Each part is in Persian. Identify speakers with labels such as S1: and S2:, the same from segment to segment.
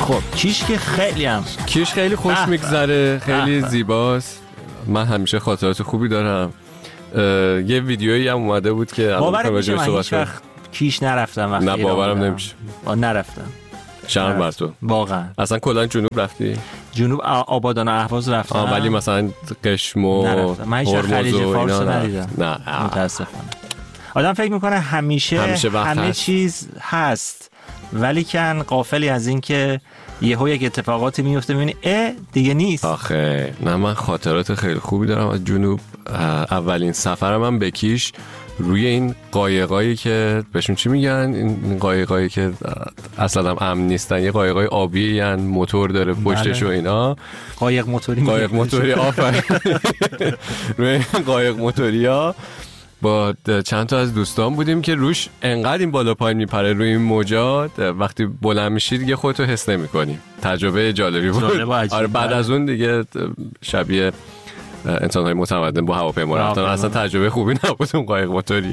S1: خب کیش که خیلی
S2: خوش میگذره، خیلی زیباست. من همیشه خاطرات خوبی دارم. یه ویدیویی هم اومده بود که
S1: باورم میشه من هیچ وقت کیش نرفتم.
S2: نه باورم نمیشه.
S1: نرفتم.
S2: شرم بر تو
S1: واقعا.
S2: اصلا کلا جنوب رفتی؟
S1: جنوب آبادان و اهواز رفتم
S2: ولی مثلا قشم و
S1: خلیج فارس ندیدم.
S2: نه
S1: متاسفانه. آدم فکر میکنه همه چیز هست، ولی کن غافلی از این که یهو یک اتفاقاتی میفته میبینی دیگه نیست.
S2: آخه نه، من خاطرات خیلی خوبی دارم از جنوب. اولین سفرم من به کیش روی این قایقایی که بهشون چی میگن، این قایقایی که اصلا امن نیستن، یه قایقای آبی یعنی موتور داره پشتش و اینا.
S1: قایق موتوری
S2: آفرین. روی قایق موتوریا با چند تا از دوستان بودیم که روش انقدر این بالا پایین میپره روی این موجات، وقتی بلند میشی دیگه خودتو حس نمی‌کنی. تجربه جالبی بود. آره بعد از اون دیگه شبیه انسان‌های متمدن با هواپیما رفتن. اصلا تجربه خوبی نبود اون قایق موتوری.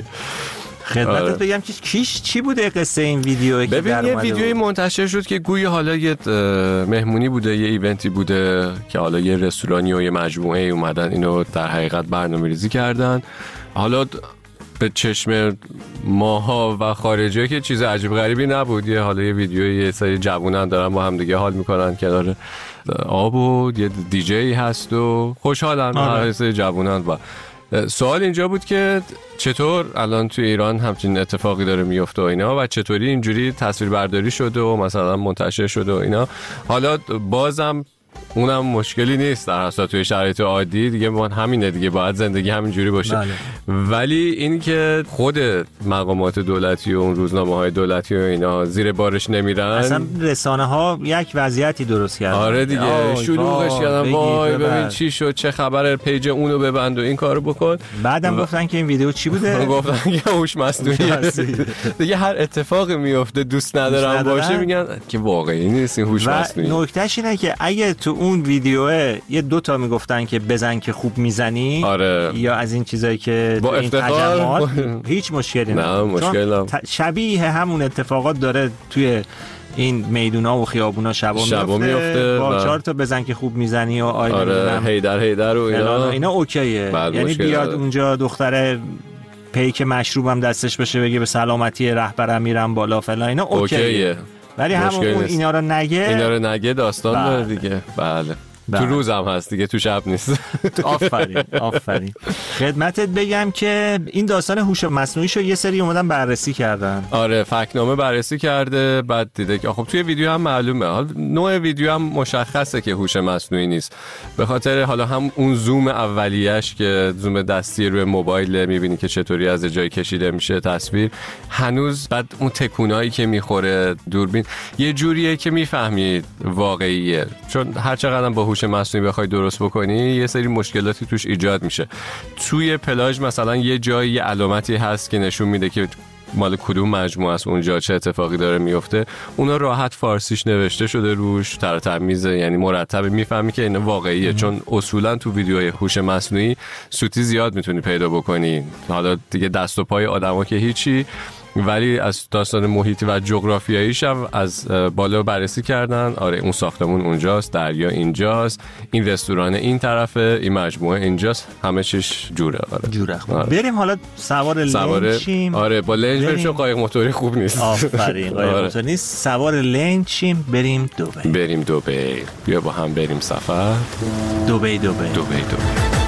S1: خدمتت بگم که کیش چی بوده قصه این ویدیویی که
S2: ببین یه ویدیویی منتشر شد که گویا حالا یه مهمونی بوده، یه ایونتی بوده که حالا یه رستورانی و یه مجموعه اومدن اینو در حقیقت برنامه‌ریزی کردن. حالا به چشم ماها و خارجی که چیز عجیب غریبی نبود. یه حالا یه ویدیوی یه سری جوونن دارن با هم دیگه حال میکنن کنار آب و یه دیجی هست و خوشحالن هر سری جوونن. و سوال اینجا بود که چطور الان تو ایران همچین اتفاقی داره میفته و اینا، و چطوری اینجوری تصویر برداری شده و مثلا منتشر شده و اینا. حالا بازم اونم مشکلی نیست، در اصل توی شرایط عادی دیگه ما همینه دیگه، باید زندگی همینجوری باشه. ولی این که خود مقامات دولتی و اون روزنامه‌های دولتی و اینا زیر بارش نمیرن،
S1: اصلا رسانه ها یک وضعیتی درست کردن.
S2: آره دیگه شلوغش کردن. وای ببین چی شد، چه خبره، پیج اونو ببند و این کارو بکن.
S1: بعدم گفتن که این ویدیو چی بوده؟
S2: گفتن که هوش مصنوعی. دیگه هر اتفاقی میفته دوست ندارم باشه میگن که واقعی نیست این هوش مصنوعی.
S1: نکتهش اینه که اگه تو اون ویدیوه یه دوتا میگفتن که بزن که خوب میزنی،
S2: آره.
S1: یا از این چیزایی که
S2: با افتخار
S1: هیچ مشکلی
S2: نه. مشکل
S1: شبیه همون اتفاقات داره توی این میدونا و خیابونا شبا میفته با 4 تا بزن که خوب میزنی و
S2: آره هیدر و
S1: اینا اوکیه. یعنی بیاد اونجا دختره پیک مشروب هم دستش بشه بگه به سلامتی رهبرم میرم بالا فلان، اینا اوکیه. ولی همون اینا رو نگه داستان داره دیگه. بله. تو روز هم هست دیگه، تو شب نیست. آفرین. خدمتت بگم که این داستان هوش مصنوعی شو یه سری اومدن بررسی کردن.
S2: آره فکت‌نامه بررسی کرده، بعد دیده که خب توی ویدیو هم معلومه، حالا نوع ویدیو هم مشخصه که هوش مصنوعی نیست، به خاطر حالا هم اون زوم اولیه‌اش که زوم دستی روی موبایل می‌بینی که چطوری از جای کشیده میشه تصویر، هنوز بعد اون تکونایی که می‌خوره دوربین یه جوریه که می‌فهمید واقعیه. چون هر چقدر با هوش مصنوعی بخوای درست بکنی یه سری مشکلاتی توش ایجاد میشه. توی پلاژ مثلا یه جایی یه علامتی هست که نشون میده که مال کدوم مجموعه است، اونجا چه اتفاقی داره میفته. اونا راحت فارسیش نوشته شده روش، تر تمیزه، یعنی مرتب میفهمی که این واقعیه. چون اصولا تو ویدیوهای هوش مصنوعی سوتی زیاد میتونی پیدا بکنی، حالا دیگه دست و پای آدما که هیچی، ولی از داستان محیطی و جغرافیاییش هم از بالا بررسی کردن. آره اون ساختمون اونجاست، دریا اینجاست، این رستوران این طرفه، این مجموعه اینجاست، همه چیش جوره.
S1: آره. بریم حالا سوار لنج شیم.
S2: آره با لنج بریم، چون قایق موتوری خوب نیست.
S1: آفرین، قایق موتوری نیست. سوار لنج شیم، بریم دبی.
S2: بیا با هم بریم سفر.
S1: دبی.